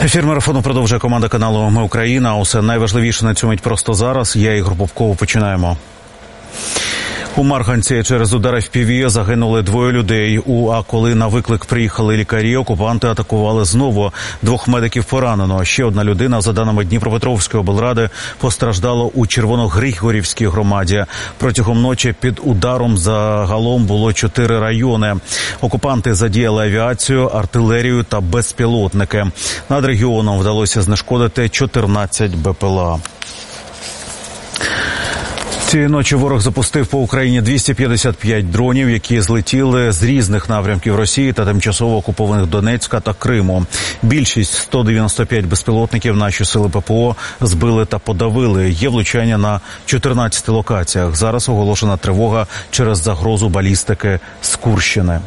Ефір марафону продовжує команда каналу «Ми Україна». Усе найважливіше на цю мить просто зараз. Я Ігор Попков. Починаємо. У Марганці через удар FPV загинули 2 людей. А коли на виклик приїхали лікарі, окупанти атакували знову. 2 медиків поранено. Ще 1 людина, за даними Дніпропетровської облради, постраждала у Червоногригорівській громаді. Протягом ночі під ударом загалом було 4 райони. Окупанти задіяли авіацію, артилерію та безпілотники. Над регіоном вдалося знешкодити 14 БПЛА. Цієї ночі ворог запустив по Україні 255 дронів, які злетіли з різних напрямків Росії та тимчасово окупованих Донецька та Криму. Більшість, 195 безпілотників, наші сили ППО збили та подавили. Є влучання на 14 локаціях. Зараз оголошена тривога через загрозу балістики з Курщини.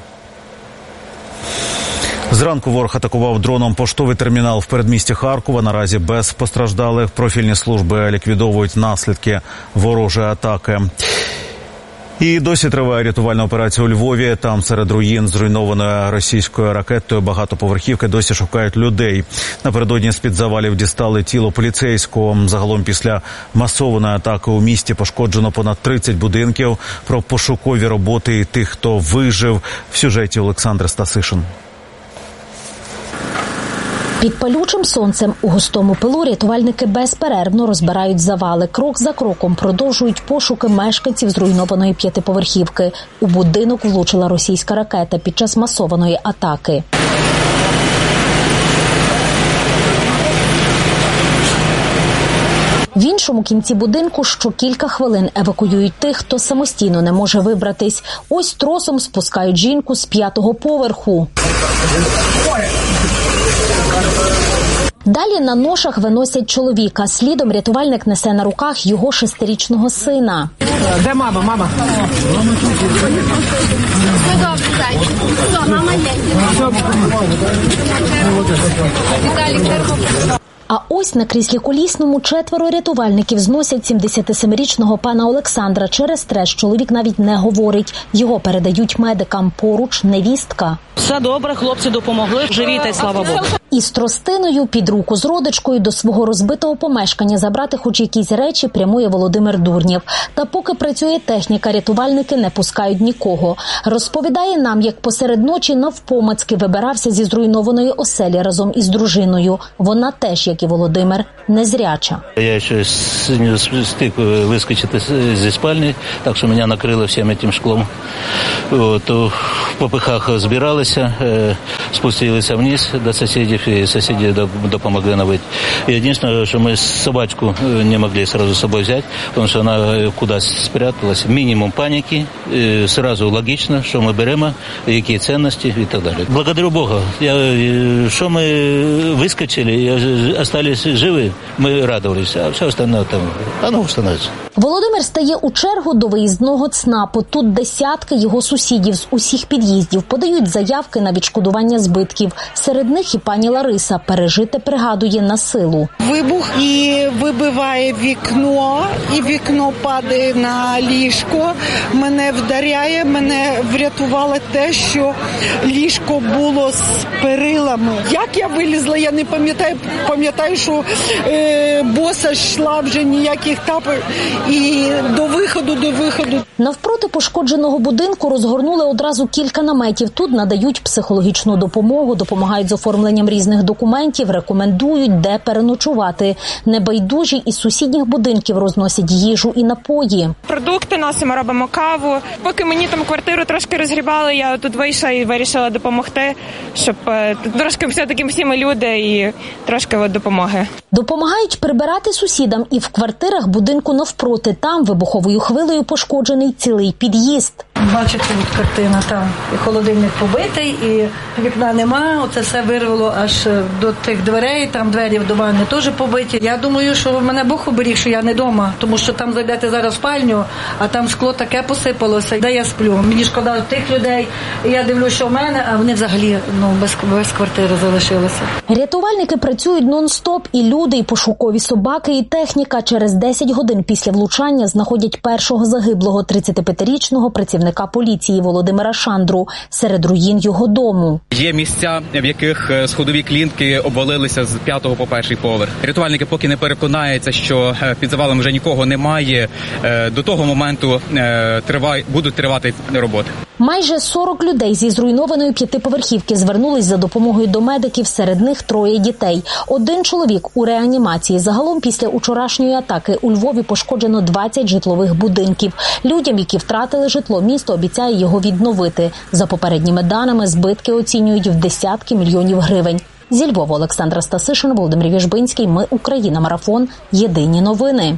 Зранку ворог атакував дроном поштовий термінал в передмісті Харкова. Наразі без постраждалих. Профільні служби ліквідовують наслідки ворожої атаки. І досі триває рятувальна операція у Львові. Там серед руїн зруйнованої російською ракетою багатоповерхівки досі шукають людей. Напередодні з-під завалів дістали тіло поліцейського. Загалом після масованої атаки у місті пошкоджено понад 30 будинків. Про пошукові роботи і тих, хто вижив, в сюжеті Олександр Стасишин. Під палючим сонцем у густому пилу рятувальники безперервно розбирають завали. Крок за кроком продовжують пошуки мешканців зруйнованої 5-поверхівки. У будинок влучила російська ракета під час масованої атаки. В іншому кінці будинку щокілька хвилин евакуюють тих, хто самостійно не може вибратись. Ось тросом спускають жінку з 5-го поверху. Далі на ношах виносять чоловіка. Слідом рятувальник несе на руках його 6-річного сина. Де мама? Мама А ось на кріслі колісному 4 рятувальників зносять 77-річного пана Олександра. Через стрес чоловік навіть не говорить. Його передають медикам. Поруч невістка. Все добре, хлопці допомогли. Живі, та й слава Богу. Із тростиною під руку з родичкою до свого розбитого помешкання забрати хоч якісь речі прямує Володимир Дурнєв. Та поки працює техніка, рятувальники не пускають нікого. Розповідає нам, як посеред ночі навпомацьки вибирався зі зруйнованої оселі разом із дружиною. Вона теж, як і Володимир, незряча. Я ще не встиг вискочити зі спальні, так що мене накрило всім цим шклом. В попихах збиралися, спустилися вниз до сусідів, і сусіди допомогли навити. Єдине, що ми собачку не могли одразу з собою взяти, тому що вона кудись спряталась. Мінімум паніки, одразу логічно, що ми беремо, які цінності і так далі. Благодарю Бога, що ми вискочили, залишились живі, ми радувалися, а все остальне там, воно встановиться. Володимир стає у чергу до виїзного ЦНАПу. Тут десятки його сусідів з усіх під'їздів подають заявки на відшкодування збитків. Серед них і пані Лариса. Пережите пригадує на силу. Вибух і вибиває вікно, і вікно падає на ліжко. Мене вдаряє, мене врятувало те, що ліжко було з перилами. Як я вилізла, я не пам'ятаю. Пам'ятаю, що боса йшла вже ніяких тапок. І до виходу. Навпроти пошкодженого будинку розгорнули одразу кілька наметів. Тут надають психологічну допомогу, допомагають з оформленням різних документів, рекомендують, де переночувати. Небайдужі із сусідніх будинків розносять їжу і напої. Продукти носимо, робимо каву. Поки мені там квартиру трошки розгрібали, я тут вийшла і вирішила допомогти, щоб трошки все-таки всі ми люди і трошки допомоги. Допомагають прибирати сусідам і в квартирах будинку навпроти. Там вибуховою хвилею пошкоджений цілий під'їзд. Бачите, от картина, там і холодильник побитий, і вікна нема, оце все вирвало аж до тих дверей, там двері до ванни теж побиті. Я думаю, що мене Бог оберіг, що я не вдома, тому що там зайдете зараз в спальню, а там скло таке посипалося, де я сплю. Мені шкода тих людей, і я дивлюся, що в мене, а вони взагалі без квартири залишилися. Рятувальники працюють нон-стоп, і люди люди, і пошукові собаки, і техніка через 10 годин після влучання знаходять першого загиблого 35-річного працівника поліції Володимира Шандру серед руїн його дому. Є місця, в яких сходові клітки обвалилися з 5-го по 1-й поверх. Рятувальники поки не переконаються, що під завалом вже нікого немає. До того моменту будуть тривати роботи. Майже 40 людей зі зруйнованої 5-поверхівки звернулись за допомогою до медиків, серед них 3 дітей. 1 чоловік у реанімації. Загалом після учорашньої атаки у Львові пошкоджено 20 житлових будинків. Людям, які втратили житло, місто обіцяє його відновити. За попередніми даними, збитки оцінюють в десятки мільйонів гривень. Зі Львова Олександра Стасишин, Володимир Віжбинський. Ми Україна. Марафон. Єдині новини.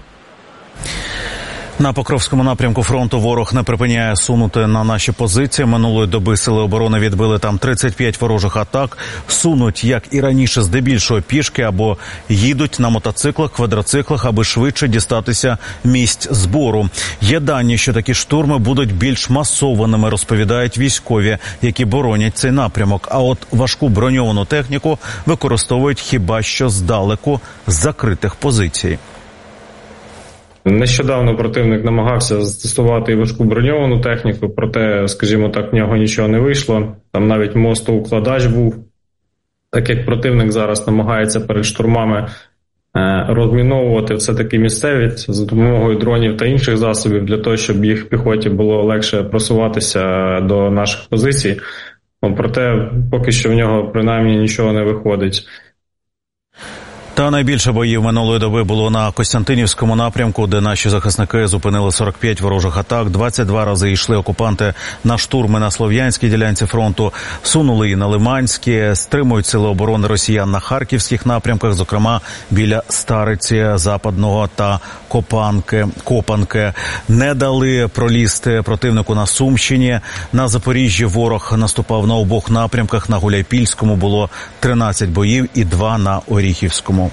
На Покровському напрямку фронту ворог не припиняє сунути на наші позиції. Минулої доби сили оборони відбили там 35 ворожих атак. Сунуть, як і раніше, здебільшого пішки або їдуть на мотоциклах, квадроциклах, аби швидше дістатися місць збору. Є дані, що такі штурми будуть більш масованими, розповідають військові, які боронять цей напрямок. А от важку броньовану техніку використовують хіба що здалеку з закритих позицій. Нещодавно противник намагався застосувати важку броньовану техніку, проте, скажімо так, в нього нічого не вийшло. Там навіть мостоукладач був. Так як противник зараз намагається перед штурмами розміновувати все-таки місцевість за допомогою дронів та інших засобів, для того, щоб їх піхоті було легше просуватися до наших позицій. Проте поки що в нього принаймні нічого не виходить. Та найбільше боїв минулої доби було на Костянтинівському напрямку, де наші захисники зупинили 45 ворожих атак. 22 рази йшли окупанти на штурми на Слов'янській ділянці фронту, сунули і на Лиманській, стримують сили оборони росіян на харківських напрямках, зокрема біля Стариці, Западного та Копанки. Не дали пролізти противнику на Сумщині. На Запоріжжі ворог наступав на обох напрямках. На Гуляйпільському було 13 боїв і 2 на Оріхівському.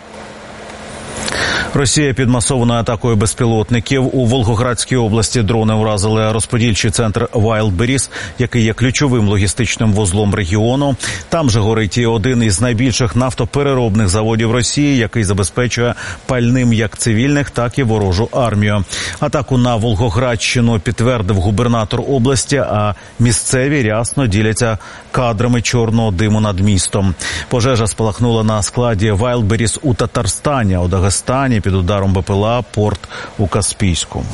Росія під масованою атакою безпілотників. У Волгоградській області дрони вразили розподільчий центр Wildberries, який є ключовим логістичним вузлом регіону. Там же горить і один із найбільших нафтопереробних заводів Росії, який забезпечує пальним як цивільних, так і ворожу армію. Атаку на Волгоградщину підтвердив губернатор області, а місцеві рясно діляться кадрами чорного диму над містом. Пожежа спалахнула на складі Wildberries у Татарстані, у Дагестані, під ударом БПЛА, порт у Каспійську.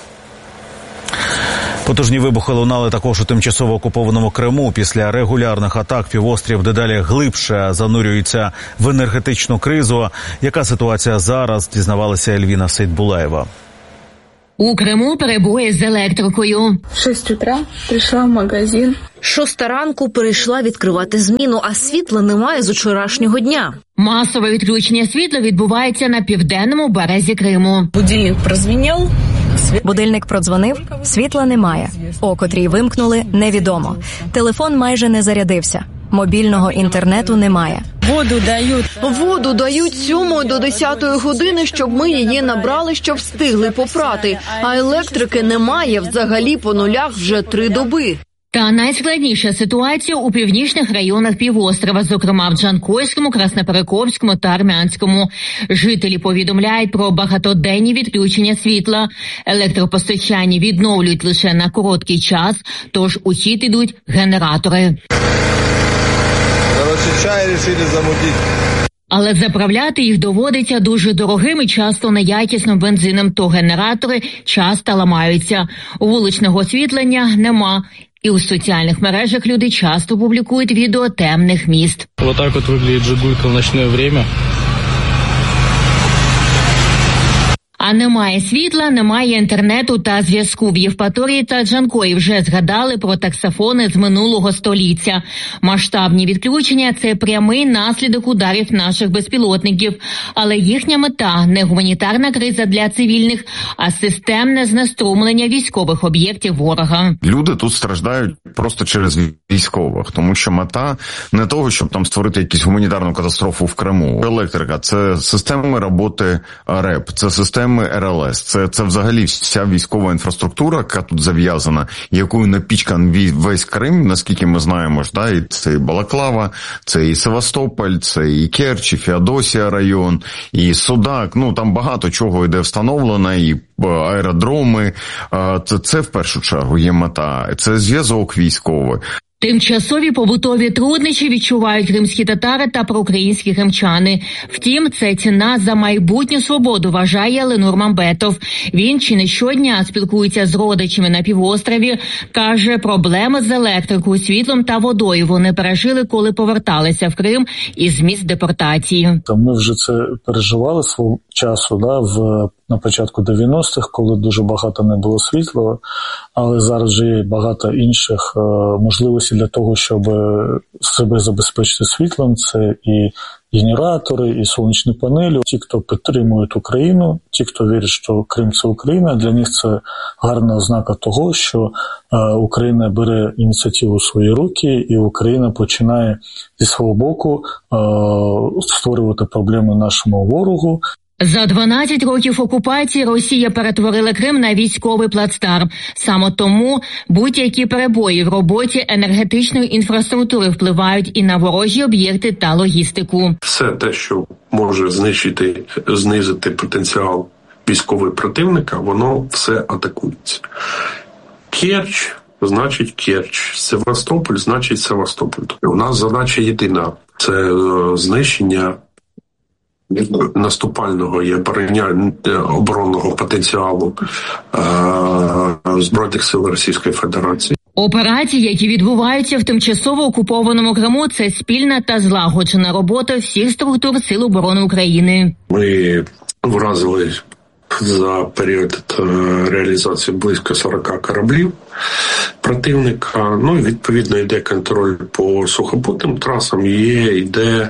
Потужні вибухи лунали також у тимчасово окупованому Криму. Після регулярних атак півострів дедалі глибше занурюється в енергетичну кризу. Яка ситуація зараз, дізнавалася Ельвіна Сейдбулаєва. У Криму перебої з електрикою. 6 утра прийшла в магазин. 6 ранку перейшла відкривати зміну, а світла немає з учорашнього дня. Масове відключення світла відбувається на південному березі Криму. Будильник продзвонив, світла немає. О котрій вимкнули, невідомо. Телефон майже не зарядився. Мобільного інтернету немає. Воду дають 7 до 10 години, щоб ми її набрали, щоб встигли попрати. А електрики немає взагалі по нулях вже 3 доби. Та найскладніша ситуація у північних районах півострова, зокрема в Джанкойському, Красноперекопському та Армянському. Жителі повідомляють про багатоденні відключення світла. Електропостачання відновлюють лише на короткий час, тож у хід ідуть генератори. Чай вирішили замутити. Але заправляти їх доводиться дуже дорогим і часто неякісним бензином, то генератори часто ламаються. Вуличного освітлення нема. І у соціальних мережах люди часто публікують відео темних міст. Вот так вот выглядит Жигулька в ночное время. А немає світла, немає інтернету та зв'язку. В Євпаторії та Джанкої вже згадали про таксофони з минулого століття. Масштабні відключення – це прямий наслідок ударів наших безпілотників. Але їхня мета – не гуманітарна криза для цивільних, а системне знеструмлення військових об'єктів ворога. Люди тут страждають просто через військових, тому що мета не того, щоб там створити якусь гуманітарну катастрофу в Криму. Електрика – це системи роботи РЕП, це системи системи РЛС. Це взагалі вся військова інфраструктура, яка тут зав'язана, якою напічкан весь Крим, наскільки ми знаємо, да, і це і Балаклава, це і Севастополь, це і Керч, і Феодосія район, і Судак, там багато чого йде встановлено, і аеродроми. Це в першу чергу є мета, це зв'язок військовий. Тимчасові побутові труднощі відчувають кримські татари та проукраїнські кримчани. Втім, це ціна за майбутню свободу, вважає Ленур Мамбетов. Він чи не щодня спілкується з родичами на півострові. Каже, проблеми з електрикою, світлом та водою вони пережили, коли поверталися в Крим із місць депортації. Ми вже це переживали свого часу, на початку 90-х, коли дуже багато не було світла, але зараз вже є багато інших можливостей для того, щоб себе забезпечити світлом. Це і генератори, і сонячні панелі. Ті, хто підтримують Україну, ті, хто вірить, що Крим – це Україна, для них це гарна ознака того, що Україна бере ініціативу в свої руки, і Україна починає зі свого боку створювати проблеми нашому ворогу. За 12 років окупації Росія перетворила Крим на військовий плацдарм. Саме тому будь-які перебої в роботі енергетичної інфраструктури впливають і на ворожі об'єкти та логістику. Все те, що може знизити потенціал військового противника, воно все атакується. Керч – значить Керч, Севастополь – значить Севастополь. У нас задача єдина – це знищення наступального і оборонного потенціалу Збройних сил Російської Федерації. Операції, які відбуваються в тимчасово окупованому Криму, це спільна та злагоджена робота всіх структур Сил оборони України. Ми вразили за період реалізації близько 40 кораблів противника. І відповідно йде контроль по сухопутним трасам, йде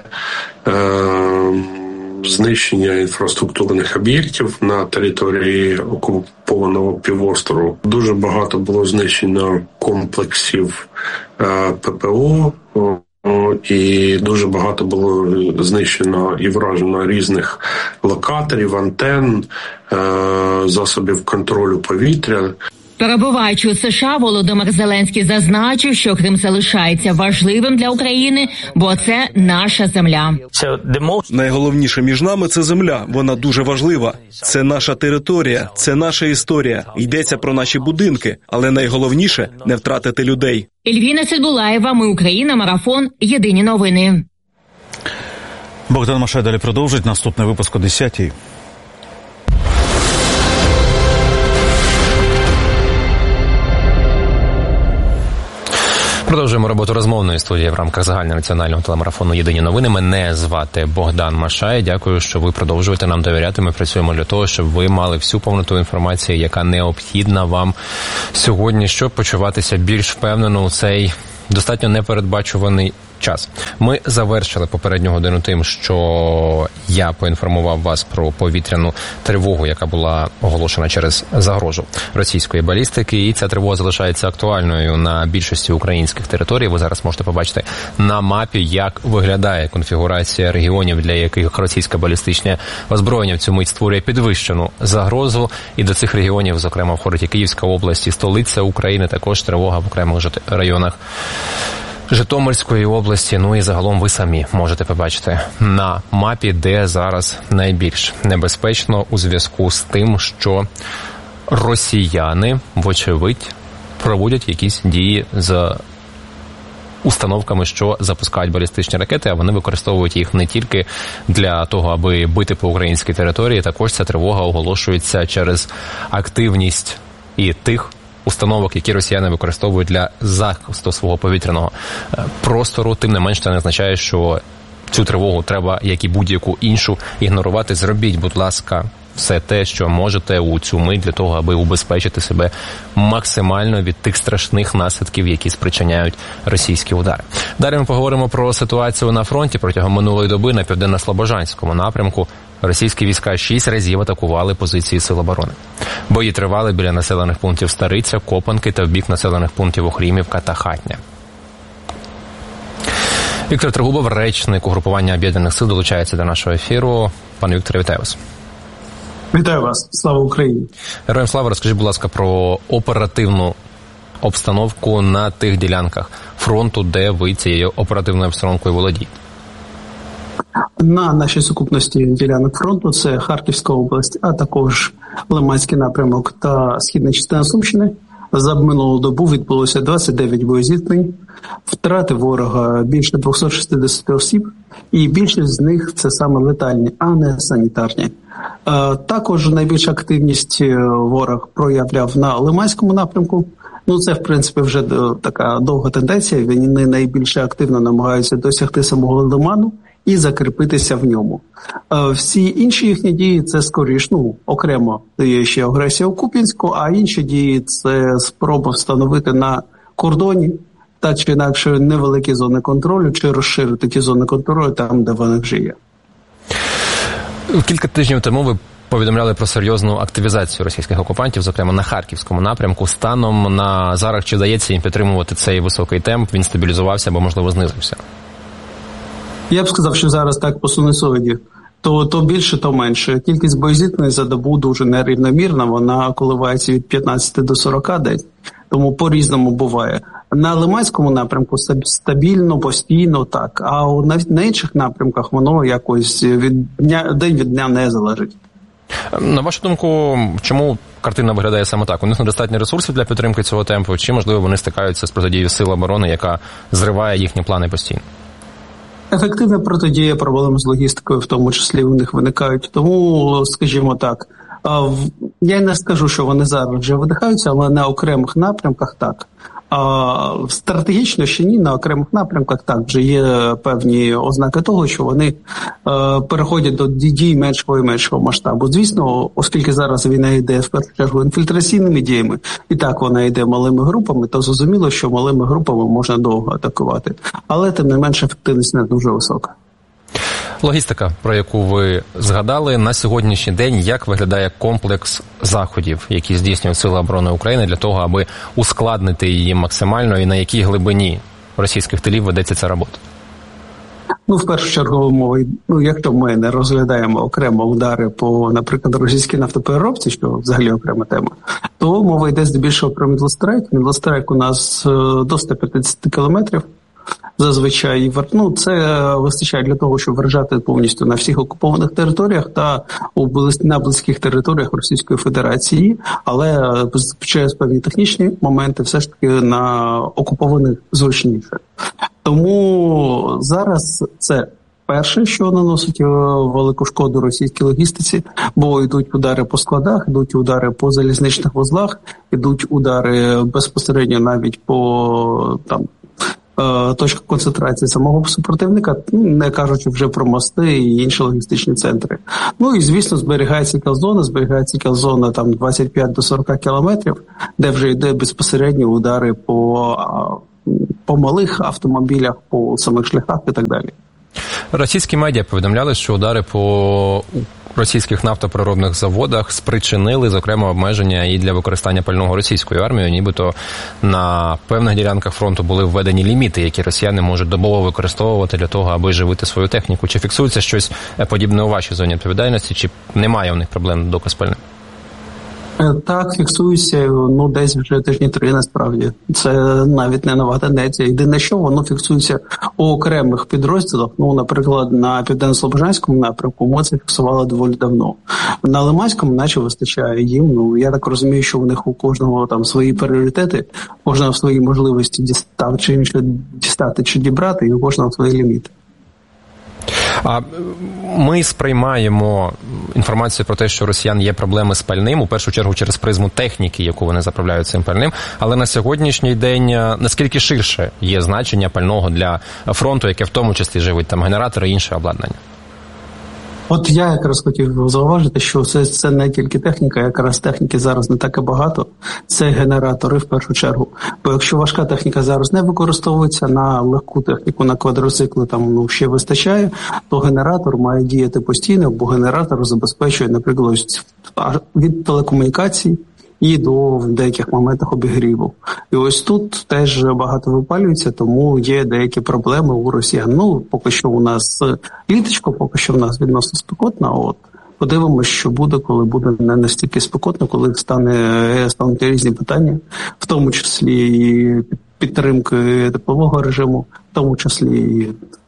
знищення інфраструктурних об'єктів на території окупованого півострову. Дуже багато було знищено комплексів ППО, і дуже багато було знищено і вражено різних локаторів, антенн, засобів контролю повітря. Перебуваючи у США, Володимир Зеленський зазначив, що Крим залишається важливим для України, бо це наша земля. Найголовніше між нами – це земля. Вона дуже важлива. Це наша територія, це наша історія. Йдеться про наші будинки, але найголовніше – не втратити людей. Ельвіна Сидбулаєва, Ми Україна, Марафон, Єдині новини. Богдан Машай далі продовжить. Наступний випуск о 10-й. Продовжуємо роботу розмовної студії в рамках загальнонаціонального телемарафону «Єдині новини». Мене звати Богдан Машай. Дякую, що ви продовжуєте нам довіряти. Ми працюємо для того, щоб ви мали всю повноту інформації, яка необхідна вам сьогодні, щоб почуватися більш впевнено у цей достатньо непередбачуваний час. Ми завершили попередню годину тим, що я поінформував вас про повітряну тривогу, яка була оголошена через загрозу російської балістики, і ця тривога залишається актуальною на більшості українських територій. Ви зараз можете побачити на мапі, як виглядає конфігурація регіонів, для яких російське балістичне озброєння в цю мить створює підвищену загрозу. І до цих регіонів, зокрема, входить і Київська область, і столиця України, також тривога в окремих районах Житомирської області, і загалом ви самі можете побачити на мапі, де зараз найбільш небезпечно у зв'язку з тим, що росіяни, вочевидь, проводять якісь дії з установками, що запускають балістичні ракети, а вони використовують їх не тільки для того, аби бити по українській території, також ця тривога оголошується через активність і тих установок, які росіяни використовують для захисту свого повітряного простору. Тим не менш, це не означає, що цю тривогу треба, як і будь-яку іншу, ігнорувати. Зробіть, будь ласка, все те, що можете у цю мить для того, аби убезпечити себе максимально від тих страшних наслідків, які спричиняють російські удари. Далі ми поговоримо про ситуацію на фронті. Протягом минулої доби на Південно-Слобожанському напрямку російські війська 6 разів атакували позиції Сил оборони. Бої тривали біля населених пунктів Стариця, Копанки та в бік населених пунктів Охрімівка та Хатня. Віктор Трегубов, речник угрупування Об'єднаних сил, долучається до нашого ефіру. Пане Вікторе, вітаю вас. Вітаю вас, слава Україні. Героям слава, розкажіть, будь ласка, про оперативну обстановку на тих ділянках фронту, де ви цією оперативною обстановкою володієте. На нашій сукупності ділянок фронту це Харківська область, а також Лиманський напрямок та східна частина Сумщини. За минулу добу відбулося 29 боєзіткнень, втрати ворога більше 260 осіб, і більшість з них це саме летальні, а не санітарні. Також найбільша активність ворог проявляв на Лиманському напрямку. Це, в принципі, вже така довга тенденція. Вони найбільше активно намагаються досягти самого Лиману і закріпитися в ньому. Всі інші їхні дії – це скоріш, окремо є ще агресія у Куп'янську, а інші дії – це спроба встановити на кордоні так чи інакше невеликі зони контролю, чи розширити ті зони контролю там, де вони вже є. Кілька тижнів тому ви повідомляли про серйозну активізацію російських окупантів, зокрема на Харківському напрямку. Станом на зараз, чи вдається їм підтримувати цей високий темп, він стабілізувався або, можливо, знизився? Я б сказав, що зараз так по синусоїді. То більше, то менше. Кількість боєзіткнень за добу дуже нерівномірна, вона коливається від 15 до 40 десь, тому по-різному буває. На Лиманському напрямку стабільно, постійно так, а на інших напрямках воно якось день від дня не залежить. На вашу думку, чому картина виглядає саме так? У них недостатньо ресурсів для підтримки цього темпу, чи, можливо, вони стикаються з протидією сил оборони, яка зриває їхні плани постійно? Ефективна протидія проблем з логістикою, в тому числі, у них виникають. Тому, скажімо так, я не скажу, що вони зараз вже видихаються, але на окремих напрямках так. Стратегічно ще ні, на окремих напрямках так, вже є певні ознаки того, що вони переходять до дій меншого і меншого масштабу. Звісно, оскільки зараз війна йде в першу чергу інфільтраційними діями, і так вона йде малими групами, то зрозуміло, що малими групами можна довго атакувати. Але, тим не менше, ефективність не дуже висока. Логістика, про яку ви згадали, на сьогоднішній день як виглядає комплекс заходів, які здійснюють Сили оборони України для того, аби ускладнити її максимально, і на якій глибині російських тилів ведеться ця робота? В першу чергу мова, якщо ми не розглядаємо окремо удари по, наприклад, російській нафтопереробці, що взагалі окрема тема, то мова йде здебільшого про Мідлстрайк. Мідлстрайк у нас до 150 кілометрів. Зазвичай це вистачає для того, щоб вражати повністю на всіх окупованих територіях та на близьких територіях Російської Федерації, але через певні технічні моменти все ж таки на окупованих зручніше. Тому зараз це перше, що наносить велику шкоду російській логістиці, бо йдуть удари по складах, йдуть удари по залізничних вузлах, йдуть удари безпосередньо навіть по точка концентрації самого супротивника, не кажучи вже про мости і інші логістичні центри. І, звісно, зберігається кілзона там 25 до 40 кілометрів, де вже йде безпосередні удари по малих автомобілях, по самих шляхах і так далі. Російські медіа повідомляли, що удари по російських нафтопереробних заводах спричинили, зокрема, обмеження і для використання пального російською армією. Нібито на певних ділянках фронту були введені ліміти, які росіяни можуть добово використовувати для того, аби живити свою техніку. Чи фіксується щось подібне у вашій зоні відповідальності, чи немає у них проблем доки з пальним? Так, фіксується, десь вже тижні 3, насправді. Це навіть не нова тенденція. Єдине, що воно фіксується у окремих підрозділах. Наприклад, на Південно-Слобожанському напрямку ми це фіксували доволі давно. На Лиманському наче вистачає їм. Я так розумію, що у них у кожного там свої пріоритети, кожного свої можливості дістати чи дібрати, і у кожного свої ліміти. А ми сприймаємо інформацію про те, що у росіян є проблеми з пальним, у першу чергу через призму техніки, яку вони заправляють цим пальним, але на сьогоднішній день наскільки ширше є значення пального для фронту, яке в тому числі живить там генератори і інше обладнання? От я якраз хотів зауважити, що це не тільки техніка, якраз техніки зараз не так і багато, це генератори в першу чергу. Бо якщо важка техніка зараз не використовується, на легку техніку, на квадроцикли там ще вистачає, то генератор має діяти постійно, бо генератор забезпечує, наприклад, від телекомунікацій і до в деяких моментах обігріву. І ось тут теж багато випалюється, тому є деякі проблеми у росіян. Поки що у нас літочко, поки що у нас відносно спекотно, Подивимося, що буде, коли буде не настільки спекотно, коли стануть різні питання, в тому числі і підтримки теплового режиму, в тому числі і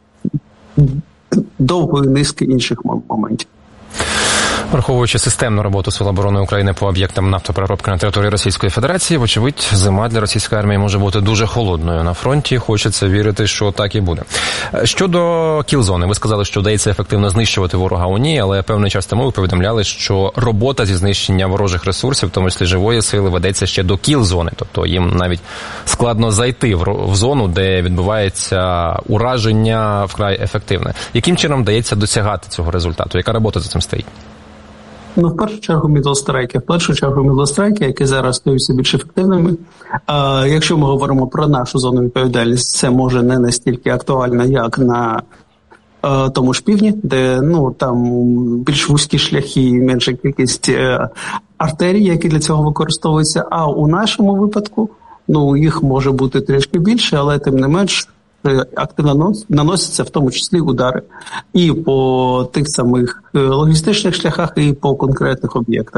довгої низки інших моментів. Враховуючи системну роботу Сил оборони України по об'єктам нафтопереробки на території Російської Федерації, вочевидь, зима для російської армії може бути дуже холодною на фронті. Хочеться вірити, що так і буде. Щодо кіл-зони, ви сказали, що вдається ефективно знищувати ворога у ній, але певний час тому ви повідомляли, що робота зі знищення ворожих ресурсів, в тому числі живої сили, ведеться ще до кіл-зони. Тобто їм навіть складно зайти в зону, де відбувається ураження вкрай ефективне. Яким чином вдається досягати цього результату? Яка робота за цим стоїть? В першу чергу мідлстрайки, які зараз стаються більш ефективними. Якщо ми говоримо про нашу зону відповідальності, це може не настільки актуально, як на тому ж півдні, де там більш вузькі шляхи і менша кількість артерій, які для цього використовуються. А у нашому випадку їх може бути трішки більше, але тим не менш активно наносяться в тому числі удари і по тих самих логістичних шляхах, і по конкретних об'єктах.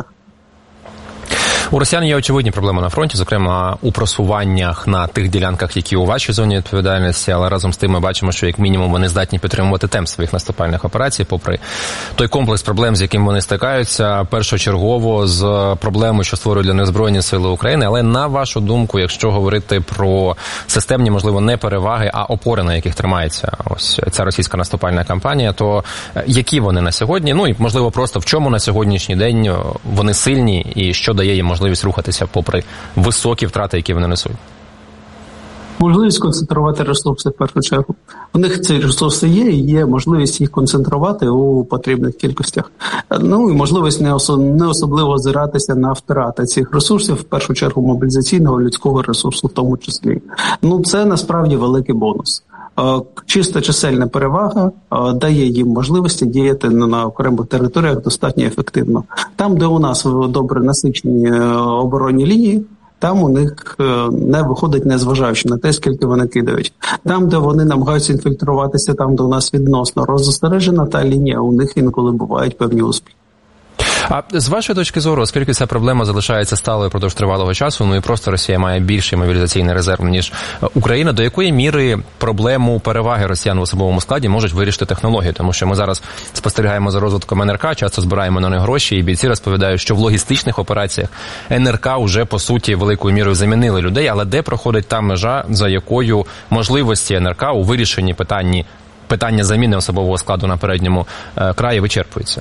У росіян є очевидні проблеми на фронті, зокрема у просуваннях на тих ділянках, які у вашій зоні відповідальності, але разом з тим ми бачимо, що як мінімум вони здатні підтримувати темп своїх наступальних операцій, попри той комплекс проблем, з яким вони стикаються, першочергово з проблемою, що створюють для них Збройні Сили України. Але на вашу думку, якщо говорити про системні, можливо, не переваги, а опори, на яких тримається ось ця російська наступальна кампанія, то які вони на сьогодні? І, можливо, просто в чому на сьогоднішній день вони сильні і що дає їм можливість рухатися попри високі втрати, які вони несуть? Можливість концентрувати ресурси в першу чергу. У них ці ресурси є, і є можливість їх концентрувати у потрібних кількостях. І можливість не особливо озиратися на втрати цих ресурсів, в першу чергу мобілізаційного людського ресурсу в тому числі. Це насправді великий бонус. Чиста чисельна перевага дає їм можливості діяти на окремих територіях достатньо ефективно. Там, де у нас добре насичені оборонні лінії, там у них не виходить, незважаючи на те, скільки вони кидають. Там, де вони намагаються інфільтруватися, там, де у нас відносно роззастережена та лінія, у них інколи бувають певні успіхи. А з вашої точки зору, оскільки ця проблема залишається сталою продовж тривалого часу, і просто Росія має більший мобілізаційний резерв, ніж Україна, до якої міри проблему переваги росіян в особовому складі можуть вирішити технології? Тому що ми зараз спостерігаємо за розвитком НРК, часто збираємо на них гроші, і бійці розповідають, що в логістичних операціях НРК вже, по суті, великою мірою замінили людей, але де проходить та межа, за якою можливості НРК у вирішенні питання заміни особового складу на передньому краї вичерпуються?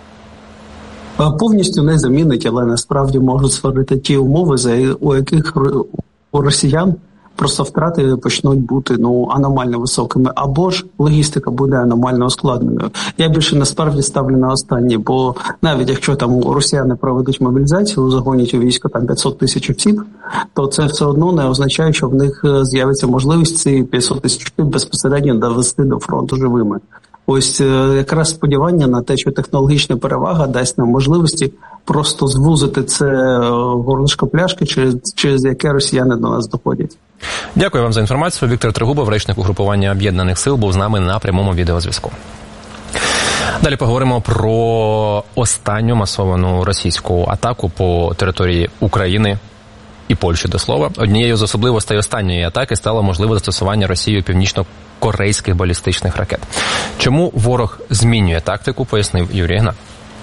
Повністю не замінить, але насправді можуть створити ті умови, у яких у росіян просто втрати почнуть бути аномально високими, або ж логістика буде аномально ускладненою. Я більше насправді ставлю на останнє, бо навіть якщо там росіяни проведуть мобілізацію, загонять у військо 500 тисяч осіб, то це все одно не означає, що в них з'явиться можливість ці 500 тисяч осіб безпосередньо довести до фронту живими. Ось якраз сподівання на те, що технологічна перевага дасть нам можливості просто звузити це горлишко пляшки, через яке росіяни до нас доходять. Дякую вам за інформацію. Віктор Трегубов, речник угрупування Об'єднаних сил, був з нами на прямому відеозв'язку. Далі поговоримо про останню масовану російську атаку по території України і Польщі, до слова. Однією з особливостей останньої атаки стало можливе застосування Росією північно-корейських балістичних ракет. Чому ворог змінює тактику, пояснив Юрій Ігнат.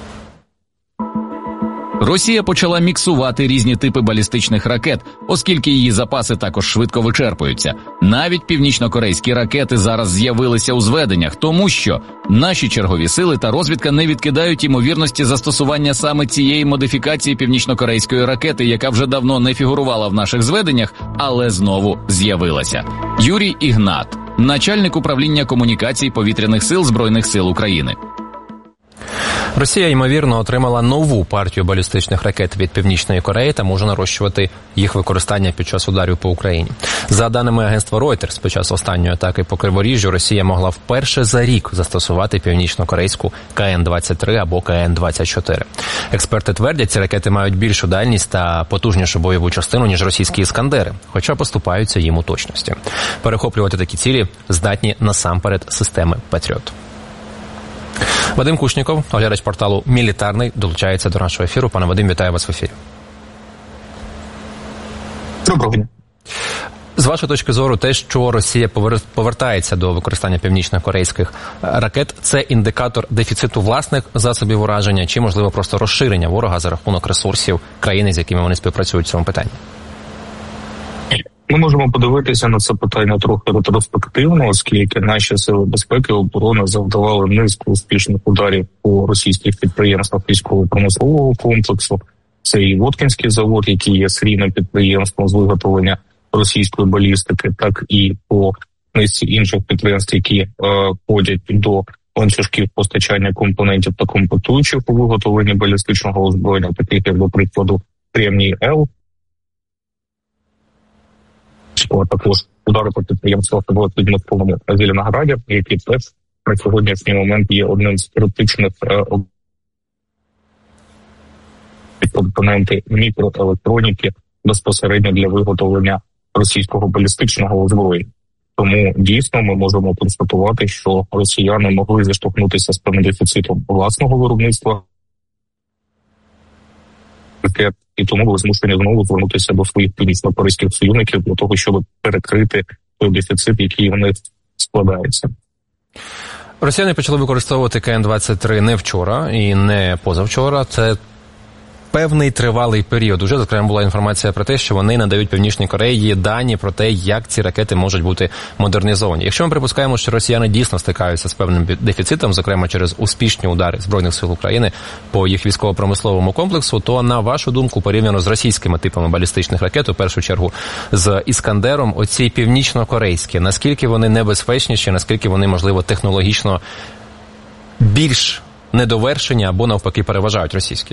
Росія почала міксувати різні типи балістичних ракет, оскільки її запаси також швидко вичерпуються. Навіть північно-корейські ракети зараз з'явилися у зведеннях, тому що наші чергові сили та розвідка не відкидають ймовірності застосування саме цієї модифікації північно-корейської ракети, яка вже давно не фігурувала в наших зведеннях, але знову з'явилася. Юрій Ігнат, начальник управління комунікацій повітряних сил Збройних сил України. Росія, ймовірно, отримала нову партію балістичних ракет від Північної Кореї та може нарощувати їх використання під час ударів по Україні. За даними агентства Reuters, під час останньої атаки по Криворіжжю Росія могла вперше за рік застосувати північно-корейську КН-23 або КН-24. Експерти твердять, ці ракети мають більшу дальність та потужнішу бойову частину, ніж російські «Іскандери», хоча поступаються їм у точності. Перехоплювати такі цілі здатні насамперед системи «Патріот». Вадим Кушніков, оглядач порталу «Мілітарний», долучається до нашого ефіру. Пане Вадим, вітаю вас в ефірі. Доброго дня. З вашої точки зору, те, що Росія повертається до використання північно-корейських ракет, це індикатор дефіциту власних засобів ураження чи, можливо, просто розширення ворога за рахунок ресурсів країни, з якими вони співпрацюють в цьому питанні? Ми можемо подивитися на це питання трохи ретроспективно, оскільки наші сили безпеки і оборони завдавали низку успішних ударів по російських підприємствах військово-промислового комплексу. Це і Воткінський завод, який є серійним підприємством з виготовлення російської балістики, так і по низці інших підприємств, які входять до ланцюжків постачання компонентів та комплектуючих у виготовленні балістичного озброєння, таких як, до прикладу, Кремній Л. Також удари по підприємствах в підмосковному Зеленограді, які теж на сьогоднішній момент є одним з критичних компоненти мікроелектроніки безпосередньо для виготовлення російського балістичного озброєння. Тому дійсно ми можемо констатувати, що росіяни могли зіштовхнутися з певним дефіцитом власного виробництва, і тому були змушені знову звернутися до своїх північно-корейських союзників для того, щоб перекрити той дефіцит, який в них складається. Росіяни почали використовувати КН-23 не вчора і не позавчора. Це певний тривалий період. Уже, зокрема, була інформація про те, що вони надають Північній Кореї дані про те, як ці ракети можуть бути модернізовані. Якщо ми припускаємо, що росіяни дійсно стикаються з певним дефіцитом, зокрема через успішні удари Збройних сил України по їх військово-промисловому комплексу, то, на вашу думку, порівняно з російськими типами балістичних ракет, у першу чергу з «Іскандером», оці північно-корейські, наскільки вони небезпечніші, наскільки вони, можливо, технологічно більш недовершені або, навпаки, переважають російські?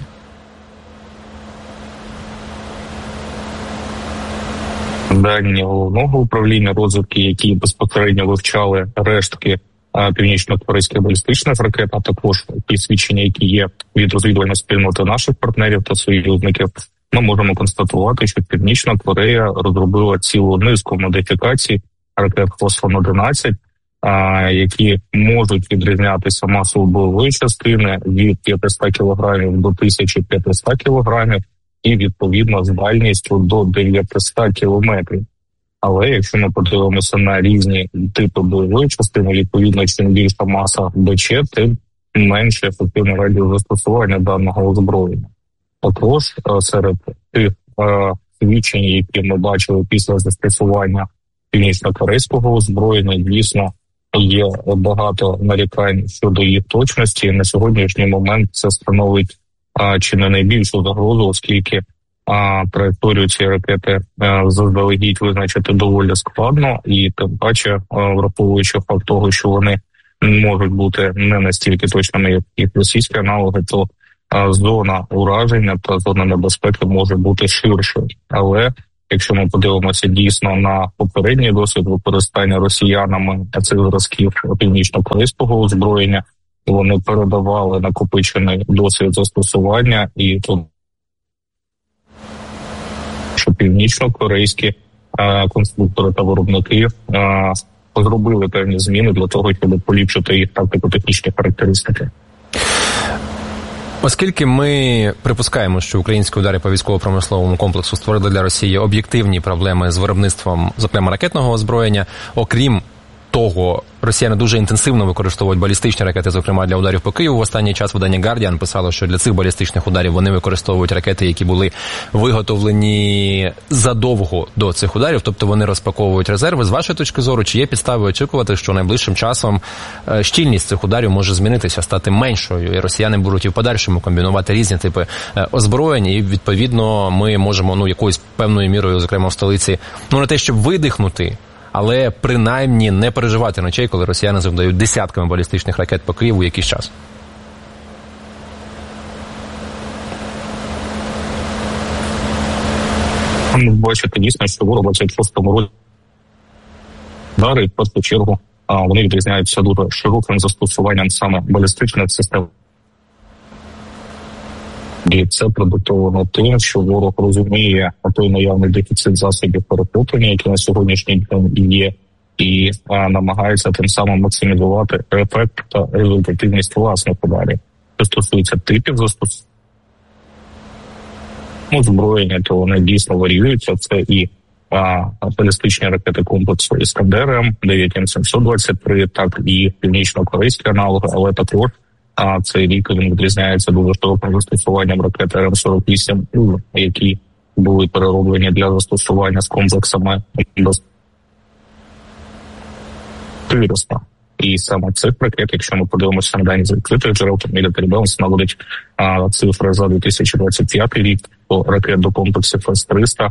Дані головного управління розвідки, які безпосередньо вивчали рештки північно-корейських балістичних ракет, а також ті свідчення, які є від розвідувальної спільноти наших партнерів та союзників, ми можемо констатувати, що Північна Корея розробила цілу низку модифікацій ракет «Фосфон-11», які можуть відрізнятися масою бойової частини від 500 кг до 1500 кг, і, відповідно, з дальністю до 900 кілометрів. Але якщо ми подивимося на різні типи бойової частини, відповідно, чим більша маса БЧ, тим менше ефективний радіус застосування даного озброєння. Також серед тих свідчень, які ми бачили після застосування північно-корейського озброєння, дійсно є багато нарікань щодо їх точності. На сьогоднішній момент це становить чи не найбільшу загрозу, оскільки траєкторію цієї ракети заздалегідь визначити доволі складно, і тим паче, враховуючи факт того, що вони можуть бути не настільки точними, як їх російські аналоги, то зона ураження та зона небезпеки може бути ширшою. Але якщо ми подивимося дійсно на попередній досвід використання росіянами цих зразків північно-корейського озброєння, вони передавали накопичений досвід застосування, і тут що північно-корейські конструктори та виробники зробили певні зміни для того, щоб поліпшити їх тактико-технічні характеристики. Оскільки ми припускаємо, що українські удари по військово-промисловому комплексу створили для Росії об'єктивні проблеми з виробництвом, зокрема, ракетного озброєння, окрім того, росіяни дуже інтенсивно використовують балістичні ракети, зокрема для ударів по Києву. В останній час видання Guardian писало, що для цих балістичних ударів вони використовують ракети, які були виготовлені задовго до цих ударів, тобто вони розпаковують резерви. З вашої точки зору, чи є підстави очікувати, що найближчим часом щільність цих ударів може змінитися, стати меншою, і росіяни будуть і в подальшому комбінувати різні типи озброєнь, і, відповідно, ми можемо, якоюсь певною мірою, зокрема в столиці, не те, щоб видихнути, але принаймні не переживати ночей, коли росіяни завдають десятками балістичних ракет по Києву якийсь час? Бачите, дійсно, що ворог у 26-му році удари, в першу чергу, вони відрізняються дуже широким застосуванням саме балістичних систем. І це продиктовано тим, що ворог розуміє той наявний дефіцит засобів перехоплення, які на сьогоднішній день є, і намагається тим самим максимізувати ефект та результативність власних ударів. Що стосується типів застосування озброєння, то вони дійсно варіюються. Це і балістичні ракети комплексу «Іскандер-М», 9М723, так і північно-корейські аналоги, але також цей рік він відрізняється дуже широким застосуванням ракети РМ-48, які були перероблені для застосування з комплексами С-400. І саме цих ракет, якщо ми подивимося на дані з відкритих джерел, то Military Balance наводить цифри за 2025 рік, то ракет до комплексів С-300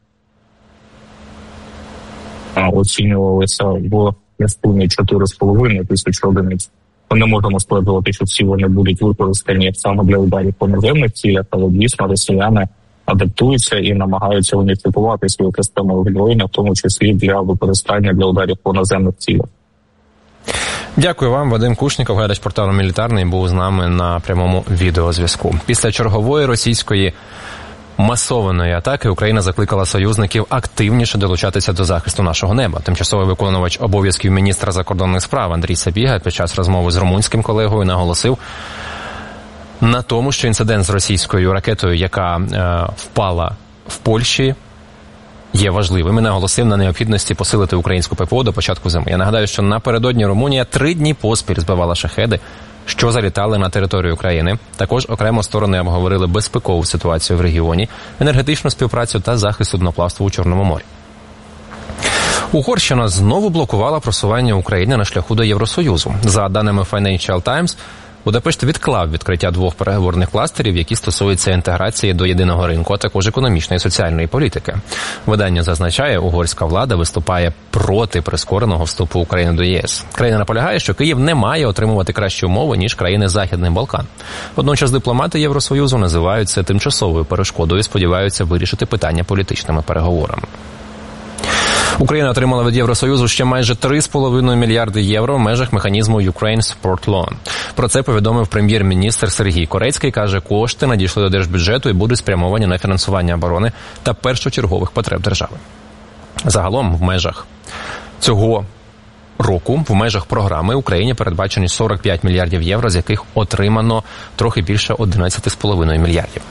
оцінювалися в сумі 4,5 тисячі одиниць. Ми не можемо стверджувати, що всі вони будуть використані саме для ударів по наземних цілях, але дійсно росіяни адаптуються і намагаються уніфікувати свою систему озброєння, в тому числі для використання для ударів по наземних цілях. Дякую вам. Вадим Кушніков, глядач порталу «Мілітарний», був з нами на прямому відеозв'язку. Після чергової російської масованої атаки Україна закликала союзників активніше долучатися до захисту нашого неба. Тимчасовий виконувач обов'язків міністра закордонних справ Андрій Сабіга під час розмови з румунським колегою наголосив на тому, що інцидент з російською ракетою, яка впала в Польщі, є важливим і наголосив на необхідності посилити українську ППО до початку зими. Я нагадаю, що напередодні Румунія 3 дні поспіль збивала шахеди, що залітали на територію країни. Також окремо сторони обговорили безпекову ситуацію в регіоні, енергетичну співпрацю та захист судноплавства у Чорному морі. Угорщина знову блокувала просування України на шляху до Євросоюзу. За даними Financial Times, Будапешт відклав відкриття 2 переговорних кластерів, які стосуються інтеграції до єдиного ринку, а також економічної і соціальної політики. Видання зазначає, угорська влада виступає проти прискореного вступу України до ЄС. Країна наполягає, що Київ не має отримувати кращі умови, ніж країни Західних Балкан. Водночас дипломати Євросоюзу називають це тимчасовою перешкодою і сподіваються вирішити питання політичними переговорами. Україна отримала від Євросоюзу ще майже 3,5 мільярди євро в межах механізму Ukraine Support Loan. Про це повідомив прем'єр-міністр Сергій Корецький. Каже, кошти надійшли до держбюджету і будуть спрямовані на фінансування оборони та першочергових потреб держави. Загалом в межах цього року, в межах програми Україні передбачені 45 мільярдів євро, з яких отримано трохи більше 11,5 мільярдів.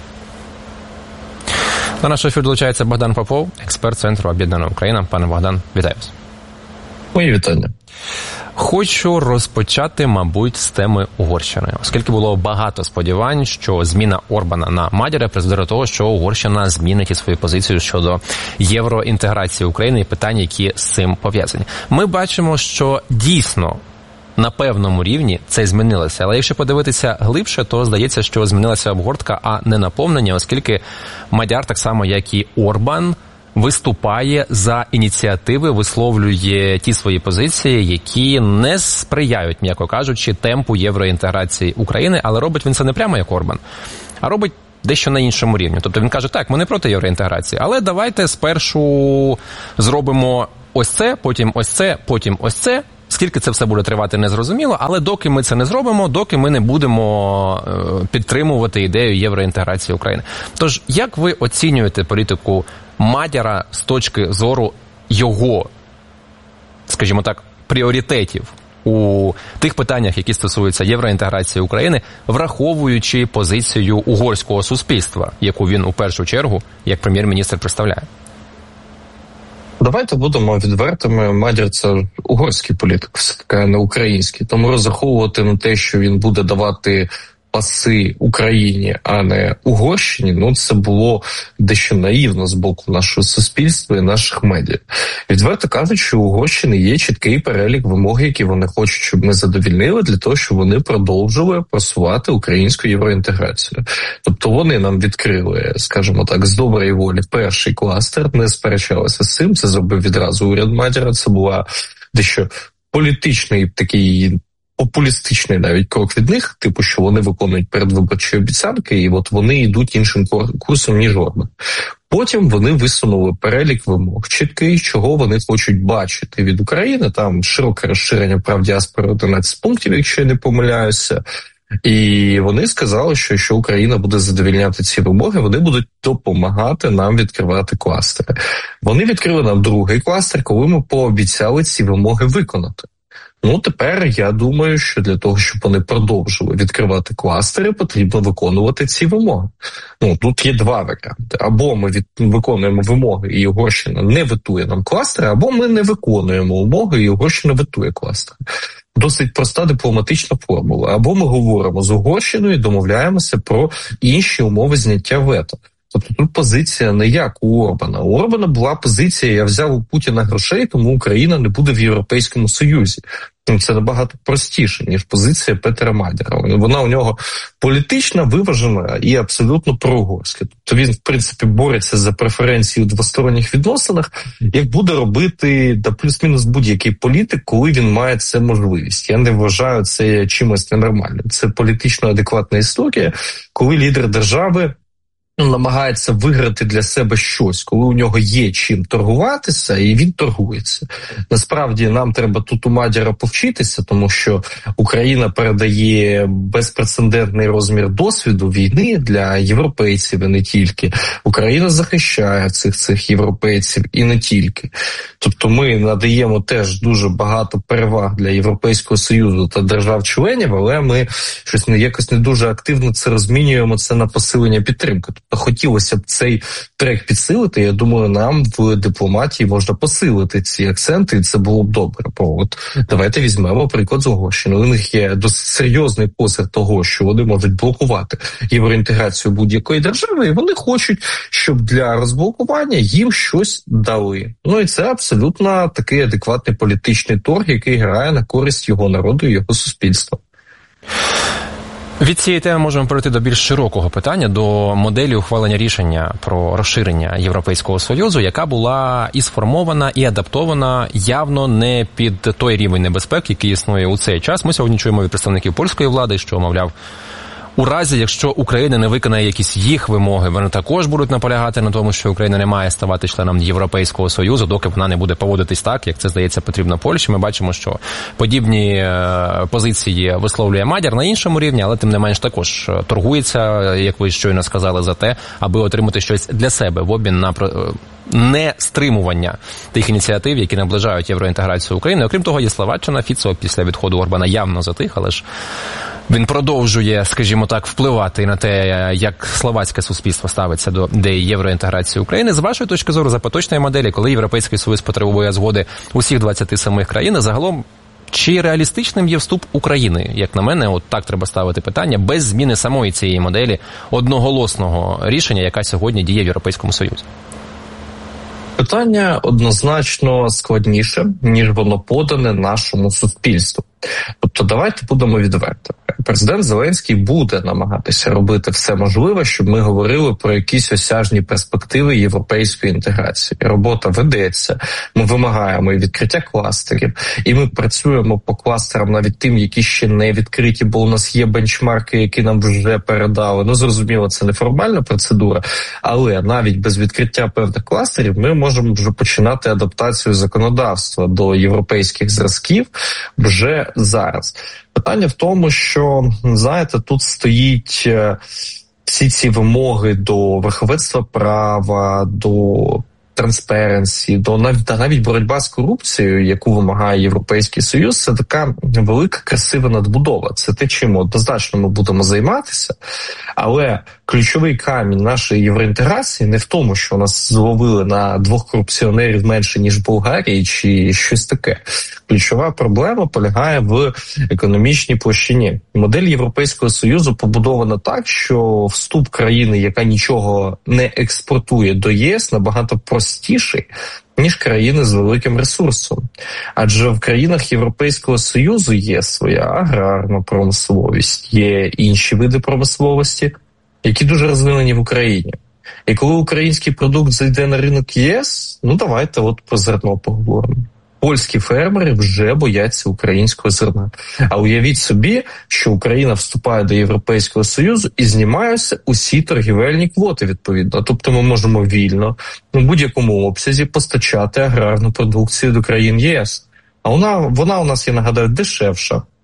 До нашого ефіру долучається Богдан Попов, експерт Центру Об'єднана Україна. Пане Богдан, вітаю вас. Мої вітання. Хочу розпочати, мабуть, з теми Угорщини, оскільки було багато сподівань, що зміна Орбана на Мадяра призведе до того, що Угорщина змінить і свою позицію щодо євроінтеграції України і питань, які з цим пов'язані. Ми бачимо, що дійсно на певному рівні це змінилося. Але якщо подивитися глибше, то здається, що змінилася обгортка, а не наповнення, оскільки Мадяр, так само як і Орбан, виступає за ініціативи, висловлює ті свої позиції, які не сприяють, м'яко кажучи, темпу євроінтеграції України, але робить він це не прямо як Орбан, а робить дещо на іншому рівні. Тобто він каже, так, ми не проти євроінтеграції, але давайте спершу зробимо ось це, потім ось це, потім ось це. Скільки це все буде тривати, незрозуміло, але доки ми це не зробимо, доки ми не будемо підтримувати ідею євроінтеграції України. Тож, як ви оцінюєте політику Мадяра з точки зору його, скажімо так, пріоритетів у тих питаннях, які стосуються євроінтеграції України, враховуючи позицію угорського суспільства, яку він у першу чергу, як прем'єр-міністр, представляє? Давайте будемо відвертими. Мадяр – це угорський політик, все-таки не український. Тому розраховувати на те, що він буде давати паси Україні, а не Угорщині, ну це було дещо наївно з боку нашого суспільства і наших медіа. Відверто кажуть, що у Угорщини є чіткий перелік вимог, які вони хочуть, щоб ми задовільнили, для того, щоб вони продовжували просувати українську євроінтеграцію. Тобто вони нам відкрили, скажімо так, з доброї волі перший кластер, не сперечалися з цим, це зробив відразу уряд Мадяра, це була дещо політичний такий популістичний навіть крок від них, типу, що вони виконують передвиборчі обіцянки, і от вони йдуть іншим курсом, ніж Орбан. Потім вони висунули перелік вимог чіткий, чого вони хочуть бачити від України. Там широке розширення прав діаспори, 11 пунктів, якщо я не помиляюся. І вони сказали, що якщо Україна буде задовільняти ці вимоги, вони будуть допомагати нам відкривати кластери. Вони відкрили нам другий кластер, коли ми пообіцяли ці вимоги виконати. Ну, тепер я думаю, що для того, щоб вони продовжили відкривати кластери, потрібно виконувати ці вимоги. Ну, тут є два варіанти. Або ми виконуємо вимоги, і Угорщина не ветує нам кластери, або ми не виконуємо умови, і Угорщина ветує кластери. Досить проста дипломатична формула. Або ми говоримо з Угорщиною і домовляємося про інші умови зняття вето. Тобто тут позиція не як у Орбана. У Орбана була позиція: я взяв у Путіна грошей, тому Україна не буде в Європейському Союзі. Це набагато простіше, ніж позиція Петера Мадяра. Вона у нього політична, виважена і абсолютно проугорська. Тобто він, в принципі, бореться за преференції у двосторонніх відносинах, як буде робити плюс-мінус будь-який політик, коли він має це можливість. Я не вважаю це чимось ненормальним. Це політично адекватна історія, коли лідер держави намагається виграти для себе щось, коли у нього є чим торгуватися, і він торгується. Насправді, нам треба тут у Мадяра повчитися, тому що Україна передає безпрецедентний розмір досвіду війни для європейців і не тільки. Україна захищає цих європейців і не тільки. Тобто ми надаємо теж дуже багато переваг для Європейського Союзу та держав-членів, але ми щось якось не дуже активно це розмінюємо це на посилення підтримки. Хотілося б цей трек підсилити. Я думаю, нам в дипломатії можна посилити ці акценти, і це було б добре. Бо от давайте візьмемо приклад з Угорщини. У них є досить серйозний посил того, що вони можуть блокувати євроінтеграцію будь-якої держави, і вони хочуть, щоб для розблокування їм щось дали. Ну і це абсолютно такий адекватний політичний торг, який грає на користь його народу і його суспільства. Від цієї теми можемо перейти до більш широкого питання, до моделі ухвалення рішення про розширення Європейського Союзу, яка була і сформована, і адаптована явно не під той рівень небезпек, який існує у цей час. Ми сьогодні чуємо від представників польської влади, що, мовляв, у разі, якщо Україна не виконає якісь їх вимоги, вони також будуть наполягати на тому, що Україна не має ставати членом Європейського Союзу, доки вона не буде поводитись так, як це, здається, потрібно Польщі. Ми бачимо, що подібні позиції висловлює Мадяр на іншому рівні, але тим не менш також торгується, як ви щойно сказали, за те, аби отримати щось для себе в обмін на не стримування тих ініціатив, які наближають євроінтеграцію України. Окрім того, є Словаччина. Фіцо після відходу Орбана явно затих, але ж він продовжує, скажімо так, впливати на те, як словацьке суспільство ставиться до ідеї євроінтеграції України. З вашої точки зору, за поточної моделі, коли Європейський Союз потребує згоди усіх 27 країн, загалом, чи реалістичним є вступ України? Як на мене, от так треба ставити питання, без зміни самої цієї моделі одноголосного рішення, яка сьогодні діє в Європейському Союзі? Питання однозначно складніше, ніж воно подане нашому суспільству. Тобто давайте будемо відверти. Президент Зеленський буде намагатися робити все можливе, щоб ми говорили про якісь осяжні перспективи європейської інтеграції. Робота ведеться, ми вимагаємо і відкриття кластерів, і ми працюємо по кластерам навіть тим, які ще не відкриті, бо у нас є бенчмарки, які нам вже передали. Ну, зрозуміло, це не формальна процедура, але навіть без відкриття певних кластерів ми можемо вже починати адаптацію законодавства до європейських зразків вже зараз. Питання в тому, що, знаєте, тут стоїть всі ці вимоги до верховенства права, до транспаренсі, навіть боротьба з корупцією, яку вимагає Європейський Союз, це така велика, красива надбудова. Це те, чим однозначно ми будемо займатися, але ключовий камінь нашої євроінтеграції не в тому, що нас зловили на 2 корупціонерів менше, ніж в Болгарії, чи щось таке. Ключова проблема полягає в економічній площині. Модель Європейського Союзу побудована так, що вступ країни, яка нічого не експортує до ЄС, набагато простіший, ніж країни з великим ресурсом. Адже в країнах Європейського Союзу є своя аграрна промисловість, є інші види промисловості, які дуже розвинені в Україні. І коли український продукт зайде на ринок ЄС, ну давайте от про зерно поговоримо. Польські фермери вже бояться українського зерна. А уявіть собі, що Україна вступає до Європейського Союзу і знімаються усі торгівельні квоти, відповідно. Тобто ми можемо вільно, у будь-якому обсязі постачати аграрну продукцію до країн ЄС. А вона у нас, я нагадаю, дешевша.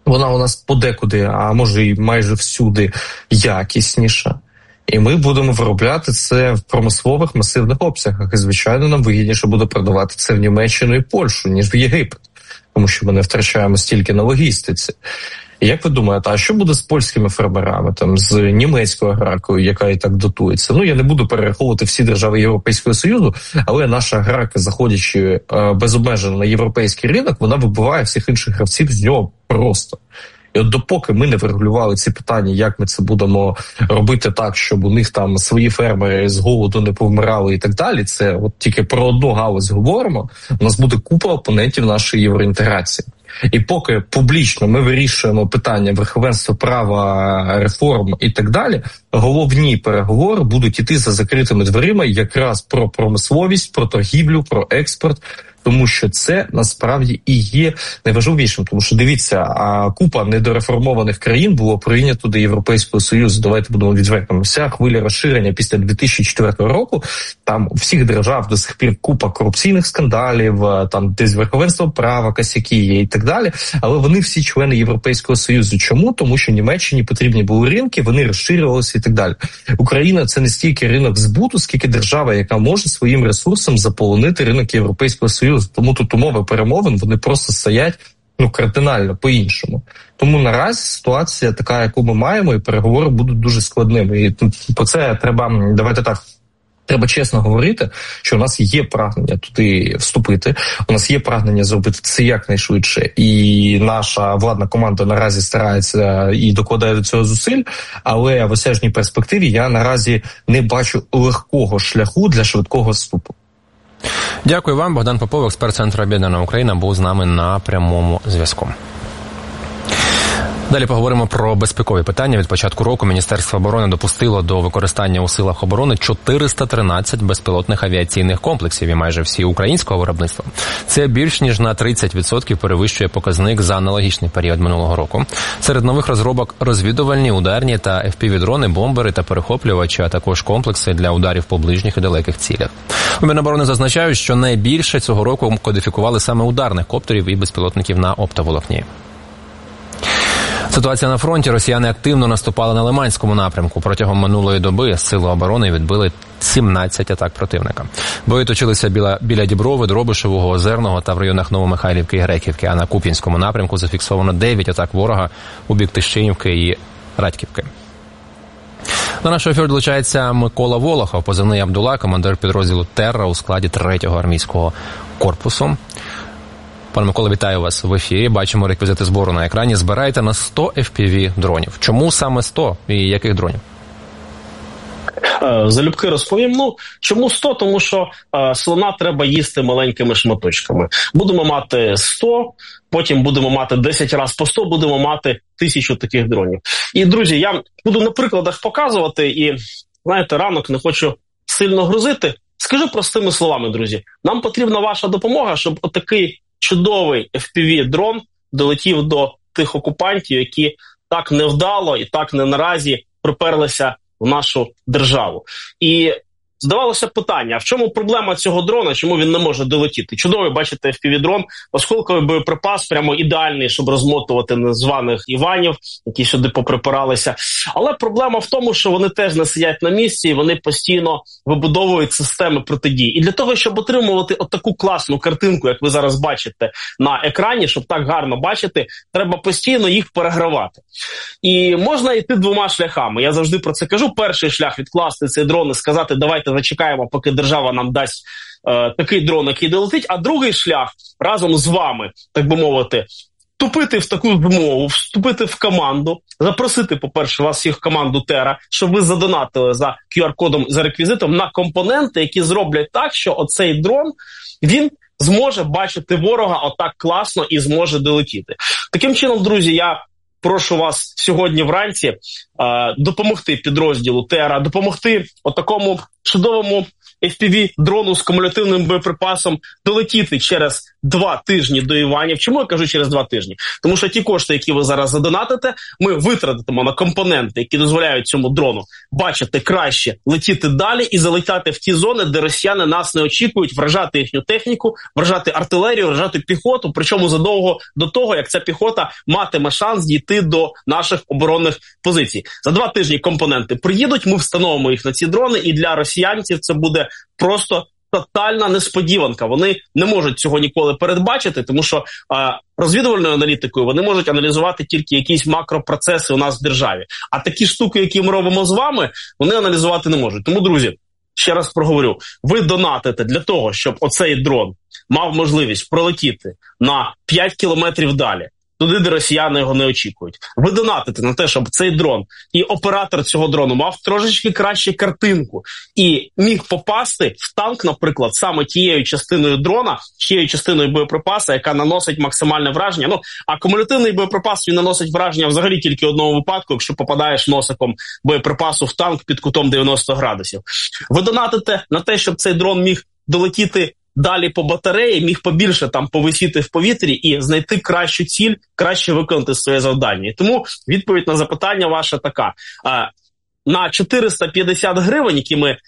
вона у нас подекуди, а може і майже всюди якісніша. І ми будемо виробляти це в промислових масивних обсягах. І, звичайно, нам вигідніше буде продавати це в Німеччину і Польщу, ніж в Єгипет. Тому що ми не втрачаємо стільки на логістиці. І як ви думаєте, а що буде з польськими фермерами, там, з німецькою аграркою, яка і так дотується? Ну, я не буду перераховувати всі держави Європейського Союзу, але наша аграрка, заходячи безобмежено на європейський ринок, вона вибиває всіх інших гравців з нього просто. І от допоки ми не врегулювали ці питання, як ми це будемо робити так, щоб у них там свої фермери з голоду не повмирали і так далі, це от тільки про одну галузь говоримо, у нас буде купа опонентів нашої євроінтеграції. І поки публічно ми вирішуємо питання верховенства права, реформ і так далі, головні переговори будуть іти за закритими дверима якраз про промисловість, про торгівлю, про експорт, тому що це насправді і є найважливішим. Тому що, дивіться, купа недореформованих країн було прийнято до Європейського Союзу. Давайте будемо відвертими. Вся хвиля розширення після 2004 року, там у всіх держав до сих пір купа корупційних скандалів, там десь верховенство права, косяки є і так далі. Але вони всі члени Європейського Союзу. Чому? Тому що Німеччині потрібні були ринки, вони розширювалися і так далі. Україна – це не стільки ринок збуту, скільки держава, яка може своїм ресурсом заполонити ринок Європейського Союзу. Тому тут умови перемовин, вони просто стоять кардинально по-іншому. Тому наразі ситуація така, яку ми маємо, і переговори будуть дуже складними. І по це треба, давайте так, треба чесно говорити, що у нас є прагнення туди вступити, у нас є прагнення зробити це якнайшвидше, і наша владна команда наразі старається і докладає до цього зусиль, але в осяжній перспективі я наразі не бачу легкого шляху для швидкого вступу. Дякую вам. Богдан Попов, експерт Центру Об'єднана Україна, був з нами на прямому зв'язку. Далі поговоримо про безпекові питання. Від початку року Міністерство оборони допустило до використання у силах оборони 413 безпілотних авіаційних комплексів і майже всі українського виробництва. Це більш ніж на 30% перевищує показник за аналогічний період минулого року. Серед нових розробок розвідувальні, ударні та FPV-дрони, бомбери та перехоплювачі, а також комплекси для ударів по ближніх і далеких цілях. У Міноборони зазначають, що найбільше цього року кодифікували саме ударних коптерів і безпілотників на оптоволокні. Ситуація на фронті. Росіяни активно наступали на Лиманському напрямку. Протягом минулої доби сили оборони відбили 17 атак противника. Бої точилися біля Діброви, Дробишевого, Озерного та в районах Новомихайлівки і Греківки. А на Куп'янському напрямку зафіксовано 9 атак ворога у бік Тищинівки і Радьківки. До нашого ефіру долучається Микола Волохов, позивний Абдула, командир підрозділу «Терра» у складі 3-го армійського корпусу. Пане Микола, вітаю вас в ефірі. Бачимо реквізити збору на екрані. Збираєте на 100 FPV-дронів. Чому саме 100 і яких дронів? Залюбки розповім. Чому 100? Тому що слона треба їсти маленькими шматочками. Будемо мати 100, потім будемо мати 10 разів по 100, будемо мати 1000 таких дронів. І, друзі, я буду на прикладах показувати, і, знаєте, ранок не хочу сильно грузити. Скажу простими словами, друзі, нам потрібна ваша допомога, щоб отакий чудовий FPV-дрон долетів до тих окупантів, які так невдало і так не наразі приперлися в нашу державу. І здавалося питання, а в чому проблема цього дрона, чому він не може долетіти? Чудовий, бачите, FPV-дрон, осколковий боєприпас, прямо ідеальний, щоб розмотувати незваних Іванів, які сюди поприпиралися. Але проблема в тому, що вони теж не сидять на місці, і вони постійно вибудовують системи протидії. І для того, щоб отримувати отаку класну картинку, як ви зараз бачите на екрані, щоб так гарно бачити, треба постійно їх перегравати. І можна йти двома шляхами. Я завжди про це кажу. Перший шлях – відкласти цей дрон і сказати, давайте зачекаємо, поки держава нам дасть такий дрон, який долетить. А другий шлях – разом з вами, так би мовити, вступити в таку змову, вступити в команду, запросити, по-перше, вас всіх в команду Терра, щоб ви задонатили за QR-кодом, за реквізитом на компоненти, які зроблять так, що оцей дрон, він зможе бачити ворога отак класно і зможе долетіти. Таким чином, друзі, я прошу вас сьогодні вранці допомогти підрозділу Терра, допомогти отакому чудовому FPV-дрону з кумулятивним боєприпасом долетіти через 2 тижні до Іванів. Чому я кажу через 2 тижні? Тому що ті кошти, які ви зараз задонатите, ми витратимо на компоненти, які дозволяють цьому дрону бачити краще, летіти далі і залетати в ті зони, де росіяни нас не очікують, вражати їхню техніку, вражати артилерію, вражати піхоту, причому задовго до того, як ця піхота матиме шанс дійти до наших оборонних позицій. За 2 тижні компоненти приїдуть, ми встановимо їх на ці дрони, і для росіянців це буде просто тотальна несподіванка. Вони не можуть цього ніколи передбачити, тому що розвідувальною аналітикою вони можуть аналізувати тільки якісь макропроцеси у нас в державі. А такі штуки, які ми робимо з вами, вони аналізувати не можуть. Тому, друзі, ще раз проговорю, ви донатите для того, щоб оцей дрон мав можливість пролетіти на 5 кілометрів далі, туди, де росіяни його не очікують. Ви донатите на те, щоб цей дрон і оператор цього дрону мав трошечки краще картинку і міг попасти в танк, наприклад, саме тією частиною дрона, тією частиною боєприпасу, яка наносить максимальне враження. Ну, а кумулятивний боєприпас, він наносить враження взагалі тільки в одному випадку, якщо попадаєш носиком боєприпасу в танк під кутом 90 градусів. Ви донатите на те, щоб цей дрон міг долетіти далі по батареї, міг побільше там повисіти в повітрі і знайти кращу ціль, краще виконати своє завдання. І тому відповідь на запитання ваше така. На 450 гривень,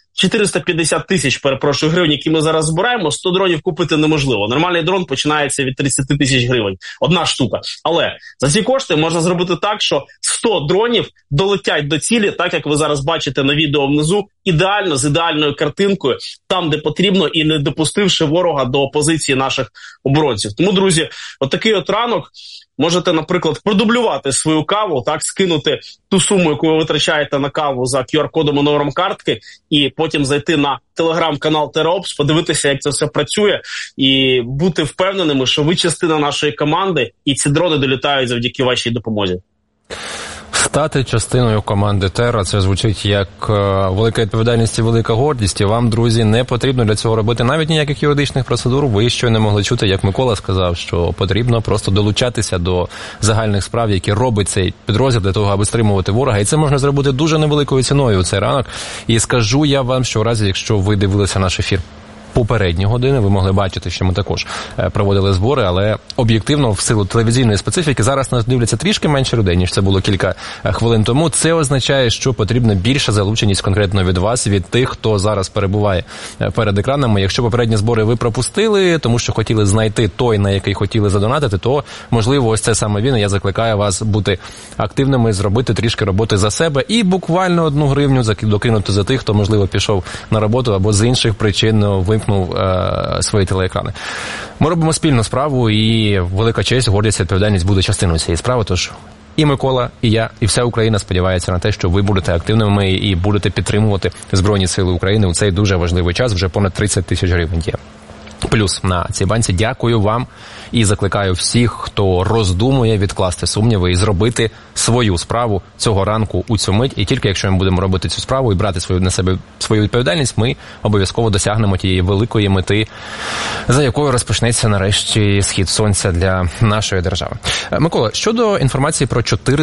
450 тисяч, гривень, які ми зараз збираємо, 100 дронів купити неможливо. Нормальний дрон починається від 30 тисяч гривень. Одна штука. Але за ці кошти можна зробити так, що 100 дронів долетять до цілі, так як ви зараз бачите на відео внизу, ідеально, з ідеальною картинкою, там, де потрібно, і не допустивши ворога до позиції наших оборонців. Тому, друзі, отакий от ранок. Можете, наприклад, продублювати свою каву, так, скинути ту суму, яку ви витрачаєте на каву за QR-кодом і номером картки, і потім зайти на телеграм-канал TerraOps, подивитися, як це все працює, і бути впевненими, що ви частина нашої команди, і ці дрони долітають завдяки вашій допомозі. Стати частиною команди Терра – це звучить як велика відповідальність і велика гордість. І вам, друзі, не потрібно для цього робити навіть ніяких юридичних процедур. Ви щойно могли чути, як Микола сказав, що потрібно просто долучатися до загальних справ, які робить цей підрозділ для того, аби стримувати ворога. І це можна зробити дуже невеликою ціною у цей ранок. І скажу я вам, що в разі, якщо ви дивилися наш ефір попередні години, ви могли бачити, що ми також проводили збори, але об'єктивно, в силу телевізійної специфіки, зараз нас дивляться трішки менше людей, ніж це було кілька хвилин тому. Це означає, що потрібна більша залученість конкретно від вас, від тих, хто зараз перебуває перед екранами. Якщо попередні збори ви пропустили, тому що хотіли знайти той, на який хотіли задонатити, то, можливо, ось це саме він. Я закликаю вас бути активними, зробити трішки роботи за себе і буквально 1 гривню докинути за тих, хто, можливо, пішов на роботу або з інших причин вимкнув свої телеекрани. Ми робимо спільну справу, і велика честь, гордість і відповідальність буде частиною цієї справи. Тож і Микола, і я, і вся Україна сподівається на те, що ви будете активними і будете підтримувати Збройні Сили України у цей дуже важливий час. Вже понад 30 тисяч гривень є. Плюс на цій банці. Дякую вам і закликаю всіх, хто роздумує, відкласти сумніви і зробити свою справу цього ранку у цю мить. І тільки якщо ми будемо робити цю справу і брати на себе свою відповідальність, ми обов'язково досягнемо тієї великої мети, за якою розпочнеться нарешті схід сонця для нашої держави. Микола, щодо інформації про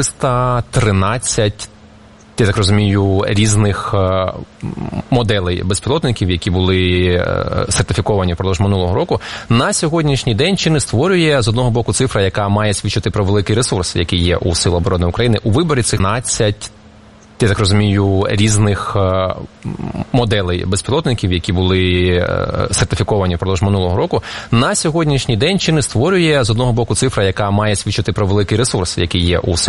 413 я так розумію, різних моделей безпілотників, які були сертифіковані впродовж минулого року, на сьогоднішній день чи не створює, з одного боку, цифра, яка має свідчити про великий ресурс, який є у Сил оборони України, у виборі цих 15, я так розумію, різних моделей безпілотників, які були сертифіковані впродовж минулого року, на сьогоднішній день чи не створює, з одного боку, цифра, яка має свідчити про великий ресурс, який є у Сил